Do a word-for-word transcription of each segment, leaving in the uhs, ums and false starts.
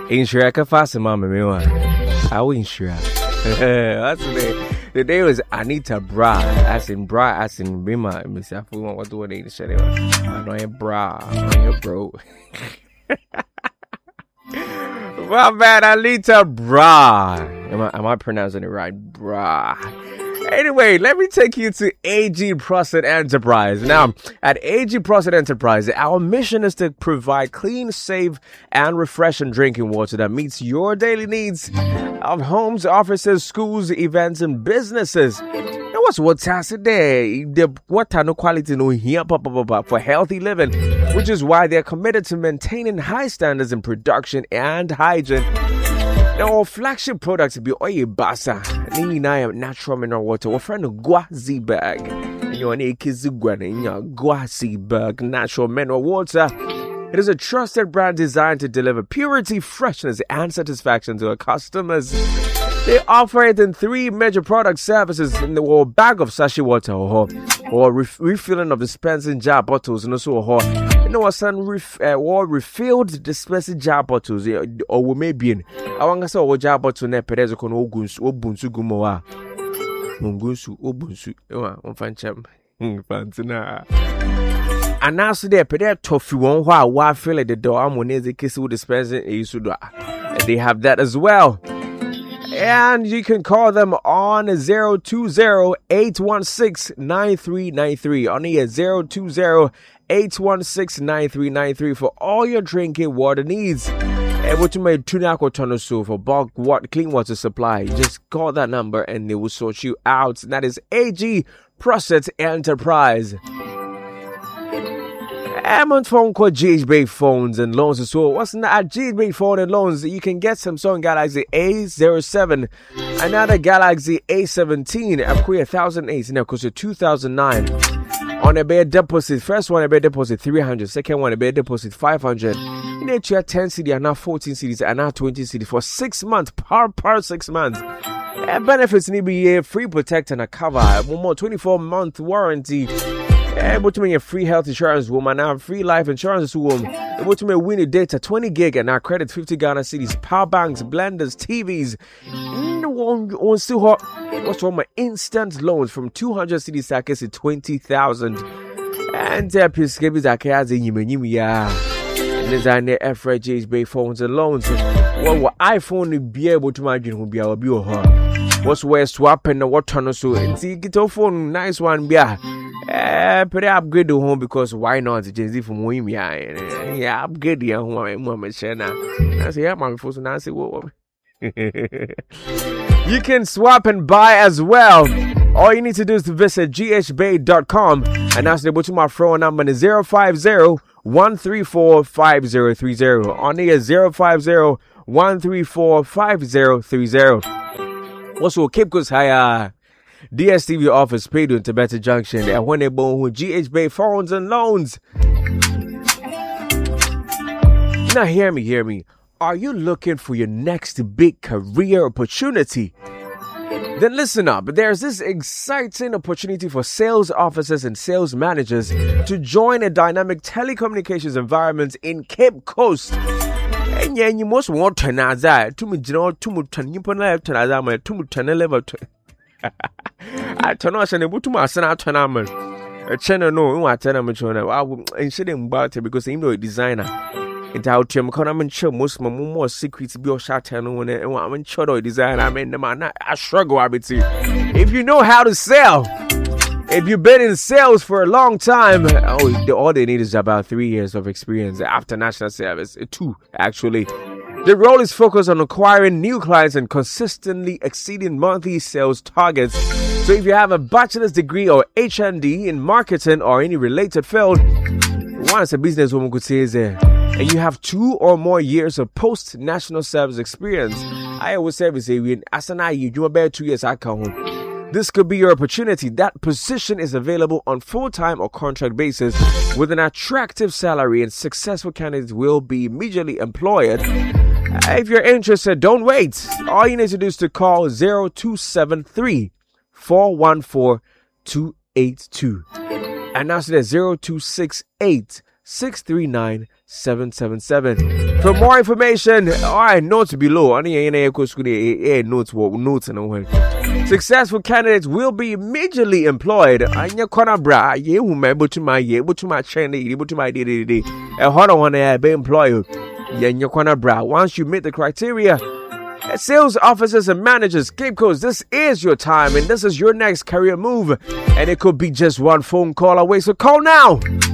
Insure ka fast mama me wa. I will insure. That's the day. The day was Anita Bra, as in Bra, as in Bima. Miss Afu, what do they say? I know you bra, I know you bro. Well, man, Anita Bra. Am I, am I pronouncing it right? Bra. Anyway, let me take you to A G Prostate Enterprise. Now, at A G Prostate Enterprise, our mission is to provide clean, safe, and refreshing drinking water that meets your daily needs of homes, offices, schools, events, and businesses. Now, what's what's today? The water no quality no here for healthy living, which is why they're committed to maintaining high standards in production and hygiene. Now, our flagship products be oil basa. Ni na natural mineral water. Our friend Guazi bag. You want a kizugwan in your Guazi bag natural mineral water. It is a trusted brand designed to deliver purity, freshness, and satisfaction to our customers. They offer it in three major product services in the or bag of sachet water or, or ref, refilling of dispensing jar bottles and also or you know some ref, uh, or refilled dispensing jar bottles or we may be in I want to say or jar bottle ne perezo kon ogunsu obunsu gumoa mungunsu obunsu ewa on fanchem fantina and now so there pede toffee one wha wa fill the door amoneze kesi dispensing e sudo they have that as well. And you can call them on zero two zero, eight one six, nine three nine three. On here, zero two zero, eight one six, nine three nine three for all your drinking water needs. And what you may tune out so for bulk water, clean water supply. Just call that number and they will sort you out. And that is A G Prostate Enterprise. I'm on phone called G H B phones and loans as well. What's not at G H B phone and loans? You can get Samsung Galaxy A zero seven, another Galaxy A seventeen, upgrade one thousand eight, and of course a two thousand nine. On a bed deposit, first one a bed deposit three hundred, second one a bed deposit five hundred. Nature ten C D and now fourteen C Ds and now twenty C Ds for six months, per per six months. And benefits need be a free protect and a cover, one more twenty-four month warranty. Able to make a free health insurance woman now free life insurance woman. Able to make win a data twenty gig and now credit fifty Ghana cities, power banks, blenders, T Vs. One on still hot. What's wrong? My instant loans from two hundred cities to twenty thousand. And uh, Piscabi's Akazi Yimia. Design the F R G H B phones and loans. What will iPhone be able to imagine who be our viewer? What's where swapping the water so and see get a phone nice one be Eh, pretty upgrade the home because why not? Gen Z from Wim, yeah, yeah, upgrade the home. I'm going to now. I say, yeah, my first and I say, what? You can swap and buy as well. All you need to do is to visit g h bay dot com and ask the button my phone number is zero five zero, one three four, five zero three zero. On the zero five zero, one three four, five zero three zero. Also, Cape Coast Higher. D S T V office paid in Tibet Junction and when they born with G H B phones and loans. Now hear me, hear me. Are you looking for your next big career opportunity? Then listen up. There's this exciting opportunity for sales officers and sales managers to join a dynamic telecommunications environment in Cape Coast. And yeah, you must want to know that to me, you know, to me, to me, to me, to me, to me, I turn on and able to my son. I turn on a channel. No, I turn on my channel. I will insure about it because I'm no designer. It's how to come and show most more secrets be your shot and I'm sure or design. I mean, the man, I struggle with you. If you know how to sell, if you've been in sales for a long time, oh, all they need is about three years of experience after national service. Two, actually. The role is focused on acquiring new clients and consistently exceeding monthly sales targets. So if you have a bachelor's degree or H N D in marketing or any related field, once a businesswoman could say is there, and you have two or more years of post-national service experience, I always say, as an I, you do about two years, I come home. This could be your opportunity. That position is available on full-time or contract basis with an attractive salary, and successful candidates will be immediately employed. If you're interested, don't wait. All you need to do is to call zero two seven three, four one four, two eight two. And now to the zero two six eight, six three nine, seven seven seven. For more information, alright, notes below. Notes notes and successful candidates will be immediately employed. Anya kona bra, ye who member to my ye, but to my chain, able to my day. A hard one be employed. Yen kona bra. Once you meet the criteria, sales officers and managers, Cape Coast, this is your time and this is your next career move. And it could be just one phone call away. So call now.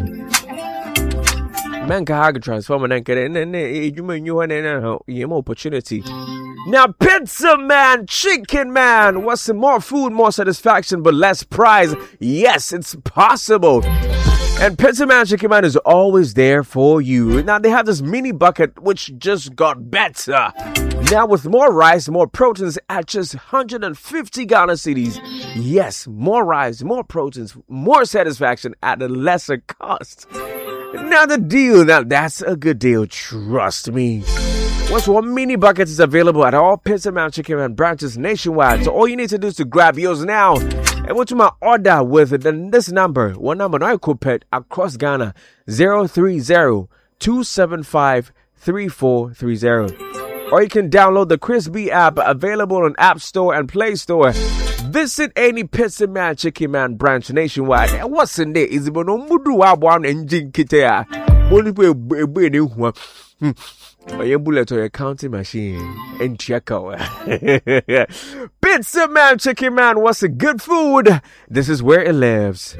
Man can transform and get in you opportunity. Now, Pizza Man, Chicken Man, what's some more food, more satisfaction, but less price? Yes, it's possible. And Pizza Man, Chicken Man is always there for you. Now, they have this mini bucket, which just got better. Now, with more rice, more proteins at just one hundred fifty Ghana cedis. Yes, more rice, more proteins, more satisfaction at a lesser cost. Now, the deal, now that's a good deal, trust me. Once one mini bucket is available at all Pizza Man Chicken Man branches nationwide. So all you need to do is to grab yours now and go to my order with then this number. One number I could pet across Ghana zero three zero, two seven five, three four three zero. Or you can download the Crispy app available on App Store and Play Store. Visit any Pizza Man Chicken Man branch nationwide. And what's in there is about no mudu one engine kitea. Only way new one. Or your bullet or your counting machine and check out. Pizza Man, Chicken Man, what's a good food? This is where it lives.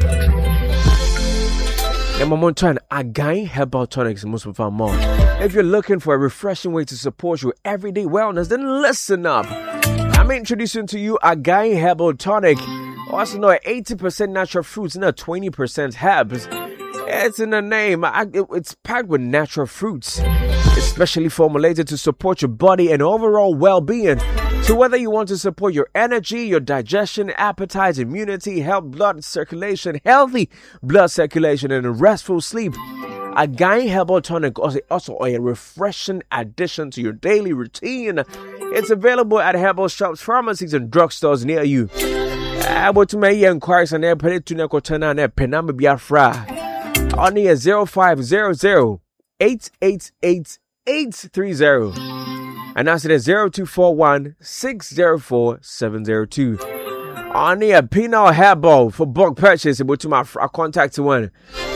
Number one, trying Again Herbal Tonics, most of our more. If you're looking for a refreshing way to support your everyday wellness, then listen up. I'm introducing to you Again Herbal Tonic. Also know eighty percent natural fruits and twenty percent herbs. It's in the name. It's packed with natural fruits, especially formulated to support your body and overall well-being. So whether you want to support your energy, your digestion, appetite, immunity, help blood circulation, healthy blood circulation, and a restful sleep, Again Herbal Tonic is also a refreshing addition to your daily routine. It's available at herbal shops, pharmacies, and drugstores near you. Able to make inquiries on their Penituna and Penama Biafra. Only a zero five zero zero, eight eight eight, eight three zero. And that's it zero two four one, six zero four, seven zero two. Only a Pinot Herbal for bulk purchase. Able to my contact one.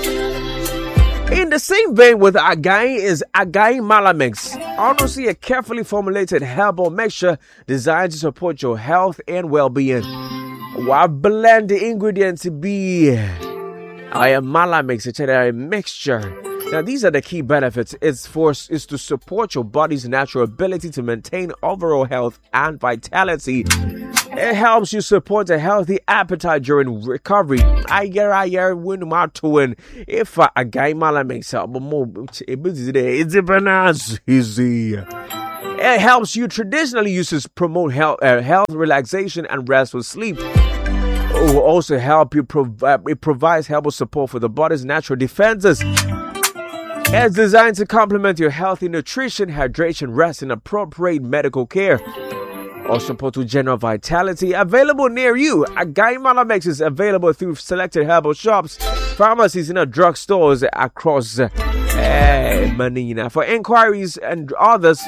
In the same vein with Again is Again Malamix. Honestly, a carefully formulated herbal mixture designed to support your health and well-being. While blend the ingredients to be I am Malamix, it's a mixture. Now, these are the key benefits. It's for is to support your body's natural ability to maintain overall health and vitality. It helps you support a healthy appetite during recovery. I get I get when my twin. If a guy Malamix help more, it's a banana easy. It helps you traditionally uses promote health, uh, health, relaxation, and restful sleep. It will also help you provide. It provides helpful support for the body's natural defenses. It's designed to complement your healthy nutrition, hydration, rest, and appropriate medical care. Also support to general vitality. Available near you. Again Malamix is available through selected herbal shops, pharmacies, and drugstores across uh, Manina. For inquiries and others,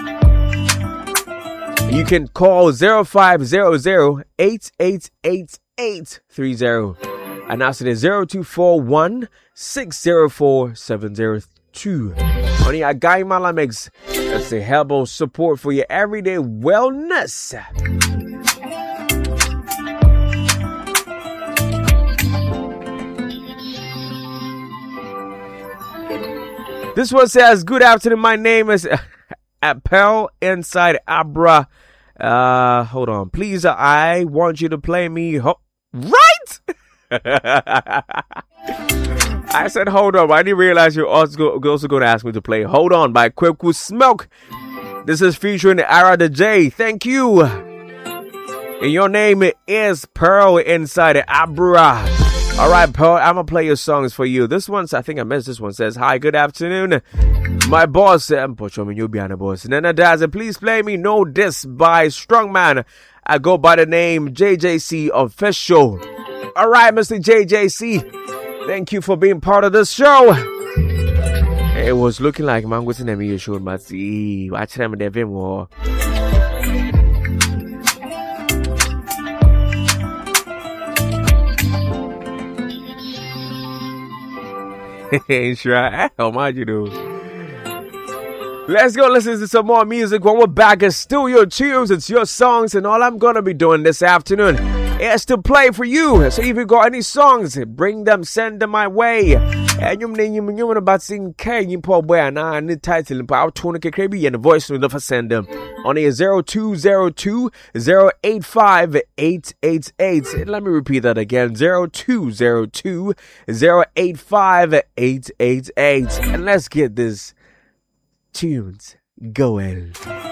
you can call zero five zero zero, eight eight eight, eight three zero. And that's it zero two four one, six zero four, seven zero two. Only Again Malamix. That's a herbal support for your everyday wellness. This one says, good afternoon, my name is Appel Inside Abra. Uh, hold on, please, I want you to play me, ho- right? I said, hold on. I didn't realize you're also, also going to ask me to play Hold On by Kweku Smoke. This is featuring Ara the J. Thank you. And your name is Pearl Inside Abra. All right, Pearl, I'm going to play your songs for you. This one, I think I missed this one, says, hi, good afternoon. My boss, I'm Pochomin, you'll be on the boss. Nana Daza, please play me No Diss by Strongman. I go by the name J J C Official. All right, Mister J J C. Thank you for being part of this show. It was looking like Mango Cinema you showed my see. Watch them with them more. Sure, how much you do? Let's go listen to some more music when we're back. It's still your tunes, it's your songs, and all I'm gonna be doing this afternoon is to play for you. So if you got any songs, bring them, send them my way. And you mean you mean about sing K you poor boy and I need title and power tune crazy and the voice will never send them on a zero two zero two zero eight five eight eight eight. Let me repeat that again, zero two zero two zero eight five eight eight eight. And let's get this tunes going.